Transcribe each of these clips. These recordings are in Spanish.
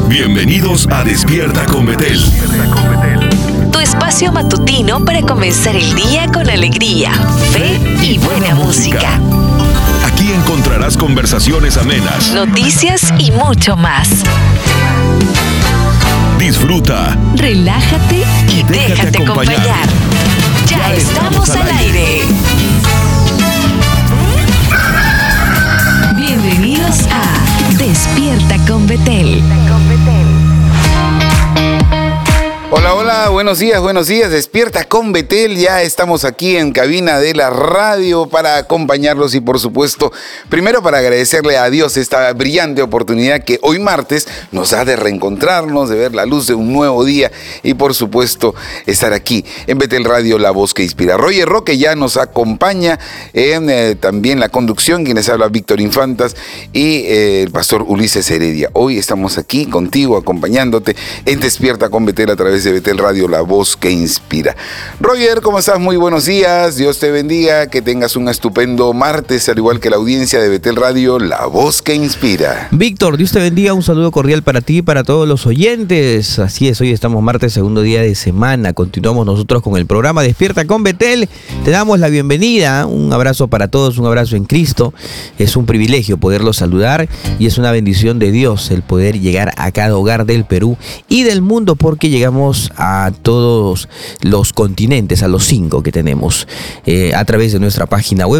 Bienvenidos a Despierta con Betel. Tu espacio matutino para comenzar el día con alegría, fe y buena música. Aquí encontrarás conversaciones amenas, Noticias y mucho más. disfruta Relájate y déjate acompañar. Ya estamos al aire. Bienvenidos a Despierta con Betel. Hola, hola, buenos días, Despierta con Betel. Ya estamos aquí en cabina de la radio para acompañarlos y por supuesto, primero para agradecerle a Dios esta brillante oportunidad que hoy martes nos da de reencontrarnos, de ver la luz de un nuevo día y por supuesto estar aquí en Betel Radio, la voz que inspira. Roger Roque ya nos acompaña en también la conducción, quienes habla Víctor Infantas y el pastor Ulises Heredia. Hoy estamos aquí contigo, acompañándote en Despierta con Betel a través de Betel Radio, la voz que inspira. Roger, ¿cómo estás? Muy buenos días, Dios te bendiga, que tengas un estupendo martes, al igual que la audiencia de Betel Radio, la voz que inspira. Víctor, Dios te bendiga, un saludo cordial para ti y para todos los oyentes. Así es, hoy estamos martes, segundo día de semana, continuamos nosotros con el programa Despierta con Betel, te damos la bienvenida, un abrazo para todos, un abrazo en Cristo, es un privilegio poderlos saludar y es una bendición de Dios el poder llegar a cada hogar del Perú y del mundo, porque llegamos a todos los continentes, a los 5 que tenemos, a través de nuestra página web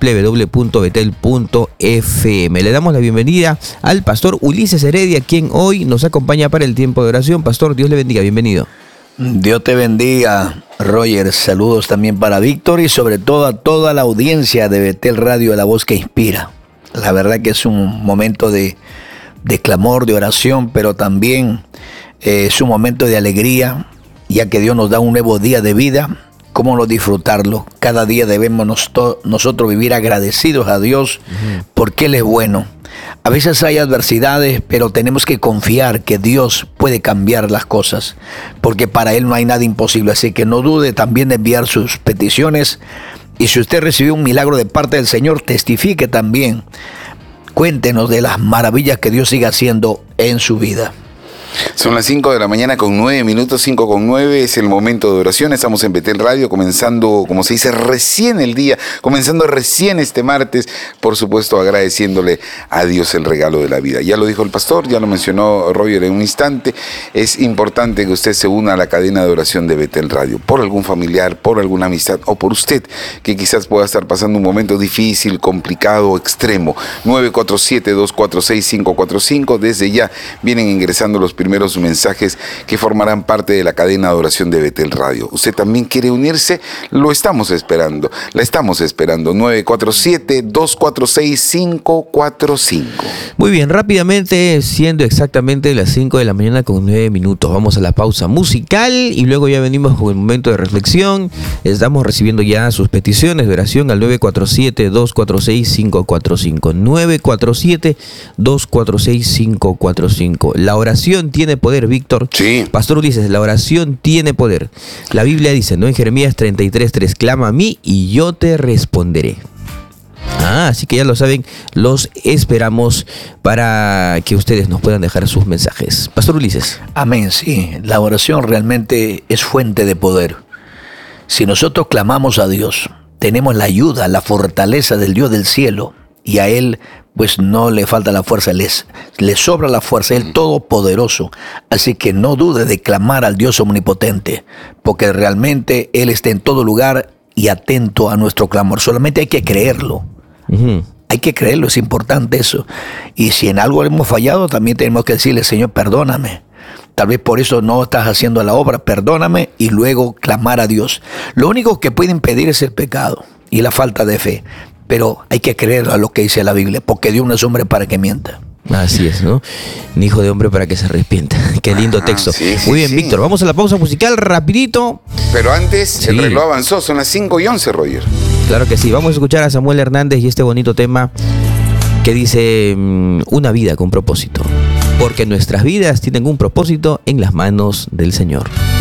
www.betel.fm. Le damos la bienvenida al pastor Ulises Heredia, quien hoy nos acompaña para el tiempo de oración. Pastor, Dios le bendiga, bienvenido. Dios te bendiga, Roger. Saludos también para Víctor y sobre todo a toda la audiencia de Betel Radio, la voz que inspira. La verdad que es un momento de clamor, de oración, pero también es un momento de alegría, ya que Dios nos da un nuevo día de vida. ¿Cómo no disfrutarlo? Cada día debemos nosotros vivir agradecidos a Dios porque Él es bueno. A veces hay adversidades, pero tenemos que confiar que Dios puede cambiar las cosas, porque para Él no hay nada imposible. Así que no dude también de enviar sus peticiones. Y si usted recibió un milagro de parte del Señor, testifique también. Cuéntenos de las maravillas que Dios sigue haciendo en su vida. Son las 5 de la mañana con 9 minutos, 5 con 9, es el momento de oración. Estamos en Betel Radio, comenzando, como se dice, recién el día, comenzando recién este martes, por supuesto agradeciéndole a Dios el regalo de la vida. Ya lo dijo el pastor, ya lo mencionó Roger en un instante, es importante que usted se una a la cadena de oración de Betel Radio, por algún familiar, por alguna amistad o por usted, que quizás pueda estar pasando un momento difícil, complicado, extremo. 947-246-545, desde ya vienen ingresando los primeros mensajes que formarán parte de la cadena de oración de Betel Radio. ¿Usted también quiere unirse? Lo estamos esperando. La estamos esperando. 947-246-545. Muy bien, rápidamente, siendo exactamente las 5 de la mañana con 9 minutos. Vamos a la pausa musical y luego ya venimos con el momento de reflexión. Estamos recibiendo ya sus peticiones de oración al 947-246-545. 947-246-545. La oración tiene poder, Víctor. Sí. Pastor Ulises, la oración tiene poder. La Biblia dice, ¿no? En Jeremías 33:3, clama a mí y yo te responderé. Así que ya lo saben, los esperamos para que ustedes nos puedan dejar sus mensajes. Pastor Ulises. Amén, sí. La oración realmente es fuente de poder. Si nosotros clamamos a Dios, tenemos la ayuda, la fortaleza del Dios del cielo, y a Él pues no le falta la fuerza, le sobra la fuerza, Él todopoderoso. Así que no dude de clamar al Dios omnipotente, porque realmente Él está en todo lugar y atento a nuestro clamor. Solamente hay que creerlo. Hay que creerlo, es importante eso. Y si en algo hemos fallado, también tenemos que decirle, Señor, perdóname. Tal vez por eso no estás haciendo la obra, perdóname, y luego clamar a Dios. Lo único que puede impedir es el pecado y la falta de fe. Pero hay que creer a lo que dice la Biblia, porque Dios no es hombre para que mienta. Así es, ¿no? Ni hijo de hombre para que se arrepienta. Qué lindo texto. Sí, muy bien, sí. Víctor, vamos a la pausa musical rapidito. Pero antes, el reloj avanzó, son las 5:11, Roger. Claro que sí, vamos a escuchar a Samuel Hernández y este bonito tema que dice, una vida con propósito. Porque nuestras vidas tienen un propósito en las manos del Señor.